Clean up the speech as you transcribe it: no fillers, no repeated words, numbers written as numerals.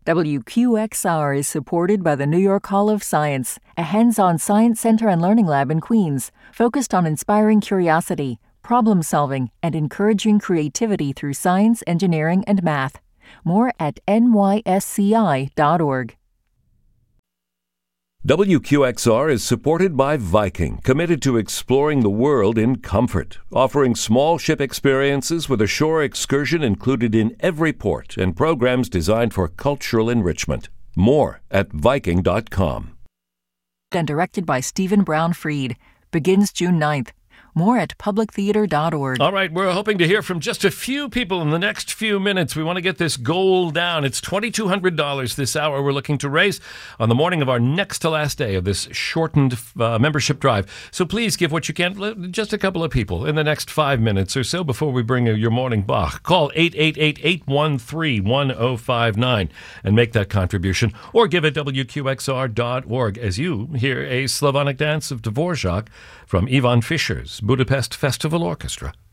WQXR is supported by the New York Hall of Science, a hands-on science center and learning lab in Queens, focused on inspiring curiosity, problem-solving, and encouraging creativity through science, engineering, and math. More at nysci.org. WQXR is supported by Viking, committed to exploring the world in comfort, offering small ship experiences with a shore excursion included in every port and programs designed for cultural enrichment. More at Viking.com. And directed by Stephen Brown Fried. Begins June 9th. More at publictheater.org. All right, we're hoping to hear from just a few people in the next few minutes. We want to get this goal down. It's $2,200 this hour we're looking to raise on the morning of our next to last day of this shortened membership drive. So please give what you can, just a couple of people in the next 5 minutes or so before we bring your morning Bach. Call 888-813-1059 and make that contribution, or give at WQXR.org as you hear a Slavonic dance of Dvorak from Ivan Fischer's Budapest Festival Orchestra.